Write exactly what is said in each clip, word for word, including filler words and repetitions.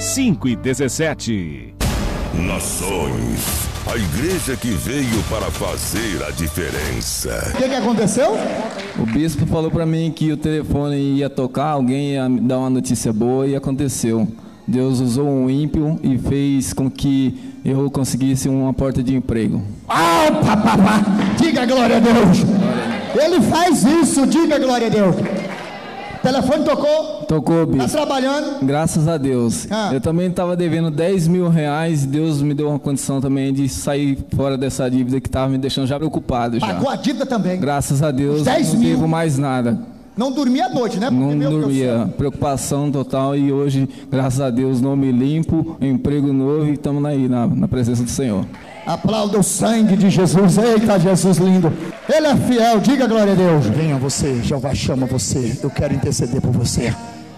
cinco e dezessete. Nações, a igreja que veio para fazer a diferença. O que, que aconteceu? O bispo falou para mim que o telefone ia tocar, alguém ia me dar uma notícia boa e aconteceu. Deus usou um ímpio e fez com que eu conseguisse uma porta de emprego. Ah, pá, pá, pá. Diga glória a Deus. Ele faz isso, diga glória a Deus. O telefone tocou? Tocou, bispo. Está trabalhando? Graças a Deus. Ah. Eu também estava devendo dez mil reais. Deus me deu uma condição também de sair fora dessa dívida que estava me deixando já preocupado. Já. Pagou a dívida também? Graças a Deus, dez não mil. devo mais nada. Não dormia à noite, né? Porque, Não meu Deus do dormia, céu. preocupação total. E hoje, graças a Deus, nome limpo, emprego novo e estamos aí na, na presença do Senhor. Aplauda o sangue de Jesus. Eita, Jesus lindo. Ele é fiel, diga glória a Deus. Venha você, Jeová chama você. Eu quero interceder por você.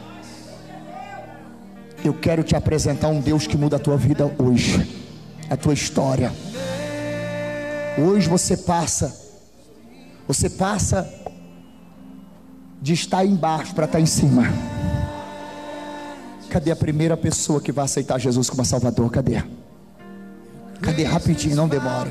Eu quero te apresentar um Deus que muda a tua vida hoje, a tua história. Hoje você passa, você passa de estar embaixo para estar em cima. Cadê a primeira pessoa que vai aceitar Jesus como Salvador? Cadê? Cadê? Rapidinho, não demora.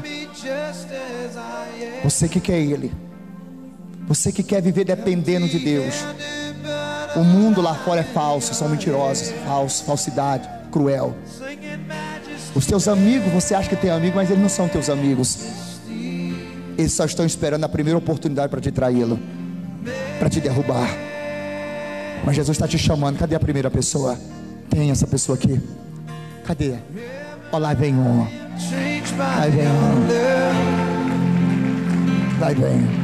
Você que quer Ele, você que quer viver dependendo de Deus. O mundo lá fora é falso, são mentirosos, falso, falsidade, cruel. Os teus amigos, você acha que tem amigo, mas eles não são teus amigos. Eles só estão esperando a primeira oportunidade para te traí-lo, para te derrubar. Mas Jesus está te chamando. Cadê a primeira pessoa? Tem essa pessoa aqui. Cadê? Ó, lá vem um. Lá vem um. Lá vem.